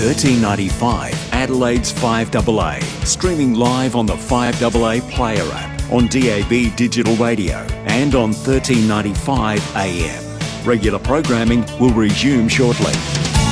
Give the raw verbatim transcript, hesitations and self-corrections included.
thirteen ninety-five, Adelaide's five A A. Streaming live on the five A A Player app, on D A B digital radio and on thirteen ninety-five A M. Regular programming will resume shortly.